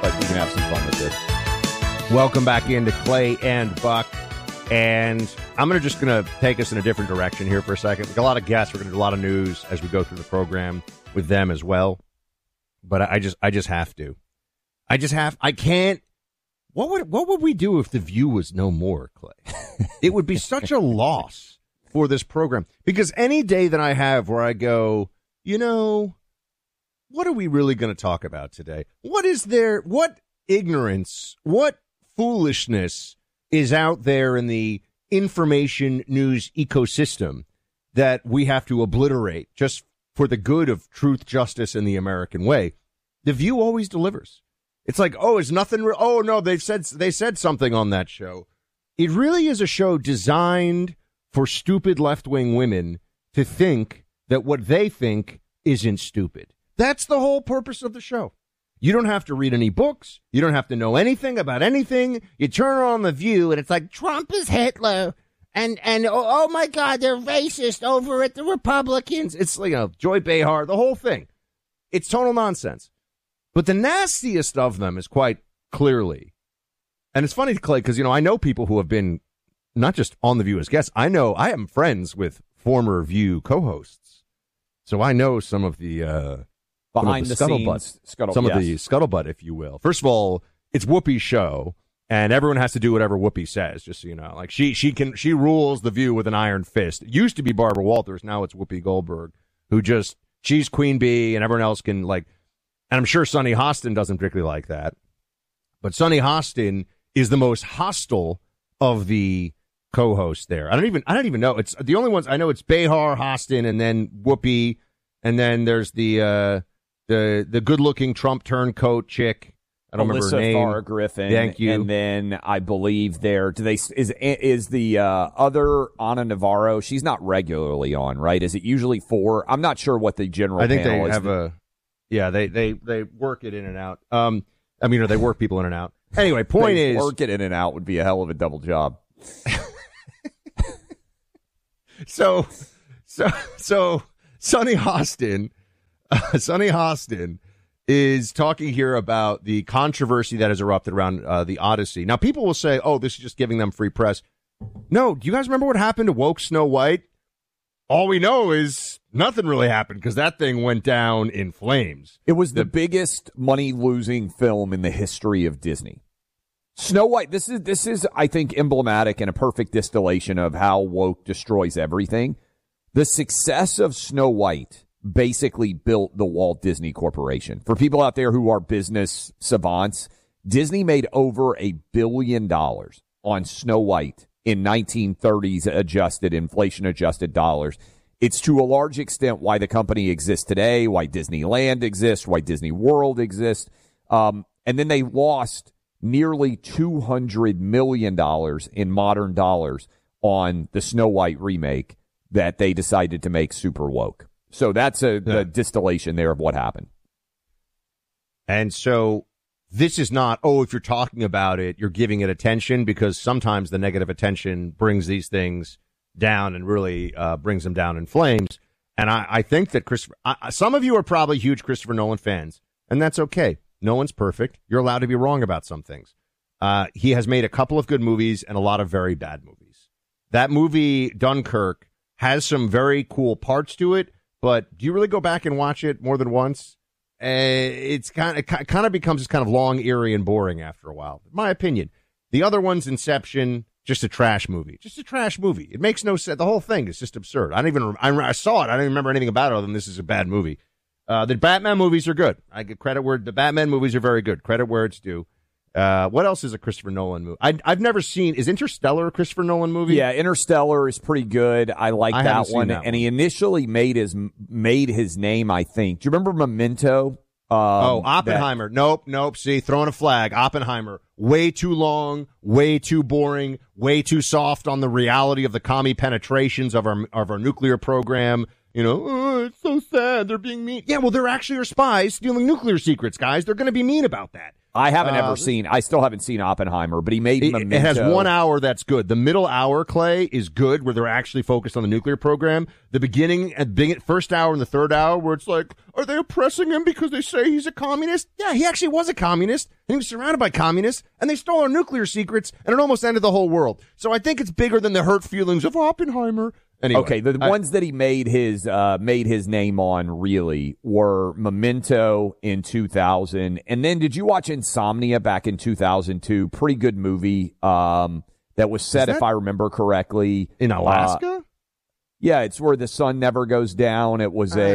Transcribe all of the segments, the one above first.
but we can have some fun with this. Welcome back into Clay and Buck. And I'm just going to take us in a different direction here for a second. We've got a lot of guests. We're going to do a lot of news as we go through the program with them as well. But I just have to. I can't. What would we do if The View was no more, Clay? It would be such a loss for this program. Because any day that I have where I go, what are we really going to talk about today? What ignorance, what foolishness is out there in the information news ecosystem that we have to obliterate just for the good of truth, justice, and the American way? The View always delivers. It's like, is nothing? Oh no, they said something on that show. It really is a show designed for stupid left-wing women to think that what they think isn't stupid. That's the whole purpose of the show. You don't have to read any books. You don't have to know anything about anything. You turn on The View, and it's like, Trump is Hitler. And oh, my God, they're racist over at the Republicans. It's like, Joy Behar, the whole thing. It's total nonsense. But the nastiest of them is quite clearly, and it's funny, Clay, because, I know people who have been not just on The View as guests. I am friends with former View co-hosts. So I know some of the behind the scenes, some of the scuttlebutt, if you will. First of all, it's Whoopi's show, and everyone has to do whatever Whoopi says, just so you know. Like she rules The View with an iron fist. It used to be Barbara Walters, now it's Whoopi Goldberg, who she's queen bee, and everyone else can and I'm sure Sonny Hostin doesn't particularly like that. But Sonny Hostin is the most hostile of the co-hosts there. I don't even know. It's the only ones I know. It's Behar, Hostin, and then Whoopi, and then there's the good-looking Trump turncoat chick. I don't remember her name. Farrah Griffin. Thank you. And then I believe is the other Ana Navarro? She's not regularly on, right? Is it usually 4? I'm not sure what the general. I think panel they is. have they work it in and out. They work people in and out. Anyway, point is, work it in and out would be a hell of a double job. So Sonny Hostin is talking here about the controversy that has erupted around the Odyssey. Now, people will say, this is just giving them free press. No, do you guys remember what happened to woke Snow White? All we know is nothing really happened because that thing went down in flames. It was the biggest money-losing film in the history of Disney. Snow White, this is, I think, emblematic and a perfect distillation of how woke destroys everything. The success of Snow White basically built the Walt Disney Corporation. For people out there who are business savants, Disney made over $1 billion on Snow White in 1930s inflation-adjusted dollars. It's to a large extent why the company exists today, why Disneyland exists, why Disney World exists. And then they lost nearly $200 million in modern dollars on the Snow White remake that they decided to make super woke. So that's the distillation there of what happened. And so this is not, if you're talking about it, you're giving it attention, because sometimes the negative attention brings these things down and really brings them down in flames. And I think that some of you are probably huge Christopher Nolan fans, and that's okay. No one's perfect. You're allowed to be wrong about some things. He has made a couple of good movies and a lot of very bad movies. That movie, Dunkirk, has some very cool parts to it, but do you really go back and watch it more than once? It kind of becomes kind of long, eerie, and boring after a while. In my opinion. The other one's Inception, just a trash movie. Just a trash movie. It makes no sense. The whole thing is just absurd. I saw it. I don't even remember anything about it other than this is a bad movie. The Batman movies are good. I give credit where the Batman movies are very good. Credit where it's due. What else is a Christopher Nolan movie? I've never seen. Is Interstellar a Christopher Nolan movie? Yeah, Interstellar is pretty good. I like that one. And he initially made his name, I think. Do you remember Memento? Oppenheimer. Nope. See, throwing a flag. Oppenheimer. Way too long, way too boring, way too soft on the reality of the commie penetrations of our nuclear program. It's so sad. They're being mean. Yeah, well, they're actually our spies stealing nuclear secrets, guys. They're going to be mean about that. I still haven't seen Oppenheimer, but he made Memento. It has 1 hour that's good. The middle hour, Clay, is good, where they're actually focused on the nuclear program. The first hour and the third hour, where it's like, are they oppressing him because they say he's a communist? Yeah, he actually was a communist. and he was surrounded by communists, and they stole our nuclear secrets, and it almost ended the whole world. So I think it's bigger than the hurt feelings of Oppenheimer. Anyway, okay, the ones that he made his name on really were Memento in 2000, and then did you watch Insomnia back in 2002? Pretty good movie that was set, if I remember correctly, in Alaska. Yeah, it's where the sun never goes down. It was he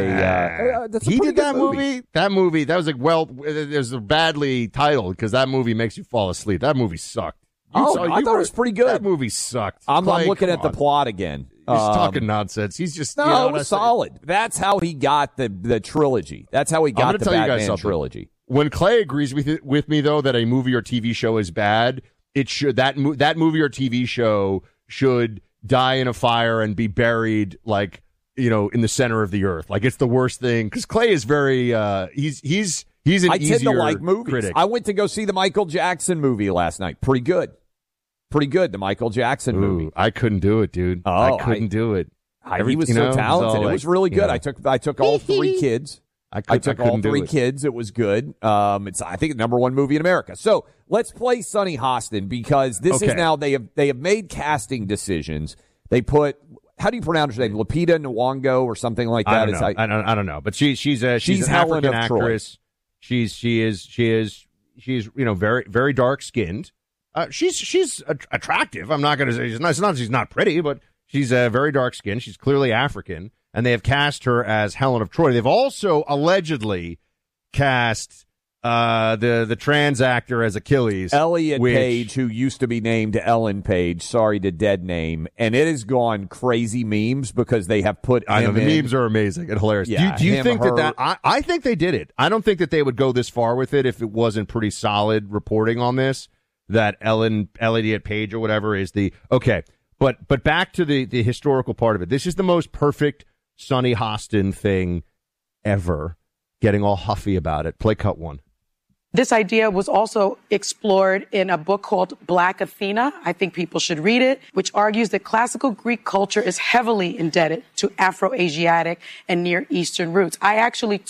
did that movie. That was like, well, it was badly titled because that movie makes you fall asleep. That movie sucked. I thought it was pretty good. That movie sucked. I'm looking at the plot again. He's talking nonsense. He's just it was solid. That's how he got the trilogy. That's how he got the Batman trilogy. When Clay agrees with me though that a movie or TV show is bad, it should that movie or TV show should die in a fire and be buried in the center of the earth. Like it's the worst thing because Clay is very he's an I tend to like movies. Critic. I went to go see the Michael Jackson movie last night. Pretty good. The Michael Jackson movie. I couldn't do it, dude. I couldn't do it. He was so talented. It was really good. I took all three kids. I took all three kids. It was good. It's I think the number one movie in America. So let's play Sonny Hostin because this is now they have made casting decisions. They put how do you pronounce her name? Lupita Nyong'o or something like that. I don't know. But she's an Helen African of Troy. actress. She is very very dark skinned. She's attractive. I'm not going to say she's not pretty, but she's very dark skinned. She's clearly African, and they have cast her as Helen of Troy. They've also allegedly cast the trans actor as Achilles, Elliot Page, who used to be named Ellen Page. Sorry to dead name, and it has gone crazy memes because they have put. I know the memes are amazing and hilarious. Yeah, do you think that I think they did it. I don't think that they would go this far with it if it wasn't pretty solid reporting on this. That Elliot Page or whatever is the okay. But back to the historical part of it. This is the most perfect Sonny Hostin thing ever. Getting all huffy about it. Play cut one. This idea was also explored in a book called Black Athena. I think people should read it, which argues that classical Greek culture is heavily indebted to Afro-Asiatic and Near Eastern roots. I actually